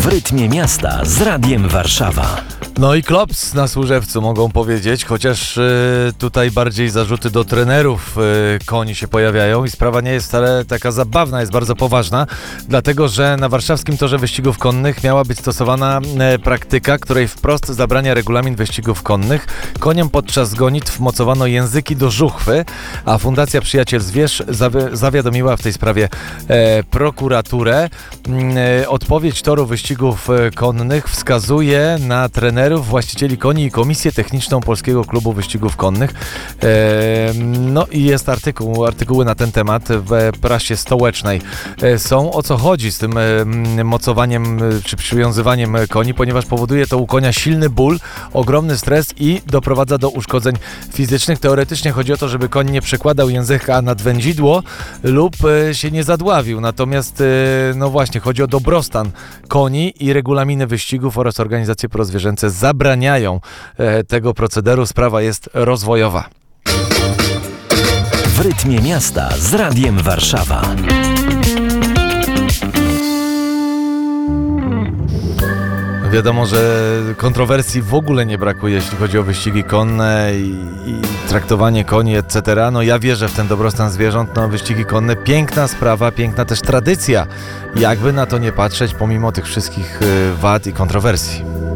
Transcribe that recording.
rytmie miasta z Radiem Warszawa. No i klops na Służewcu mogą powiedzieć, chociaż tutaj bardziej zarzuty do trenerów koni się pojawiają i sprawa nie jest wcale taka zabawna, jest bardzo poważna, dlatego że na warszawskim torze wyścigów konnych miała być stosowana praktyka, której wprost zabrania regulamin wyścigów konnych. Koniom podczas gonitw mocowano języki do żuchwy, a Fundacja Przyjaciel Zwierz zawiadomiła w tej sprawie prokuraturę. Odpowiedź toru wyścigów konnych wskazuje na trenerów, właścicieli koni i Komisję Techniczną Polskiego Klubu Wyścigów Konnych. No i jest artykuły na ten temat w prasie stołecznej. Są. O co chodzi z tym mocowaniem czy przywiązywaniem koni, ponieważ powoduje to u konia silny ból, ogromny stres i doprowadza do uszkodzeń fizycznych. Teoretycznie chodzi o to, żeby koń nie przekładał języka nad wędzidło lub się nie zadławił. Natomiast no właśnie, chodzi o dobrostan koni i regulaminy wyścigów oraz organizacje prozwierzęce zabraniają tego procederu. Sprawa jest rozwojowa. W rytmie miasta z Radiem Warszawa. Wiadomo, że kontrowersji w ogóle nie brakuje, jeśli chodzi o wyścigi konne i traktowanie koni, etc. No ja wierzę w ten dobrostan zwierząt, no wyścigi konne, piękna sprawa, piękna też tradycja. Jakby na to nie patrzeć, pomimo tych wszystkich wad i kontrowersji.